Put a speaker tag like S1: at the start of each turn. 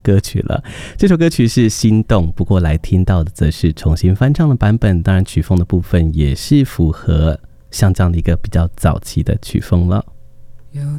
S1: 歌曲了。这首歌曲是心动，不过来听到的则是重新翻唱的版本，当然曲风的部分也是符合像这样的一个比较早期的曲风了。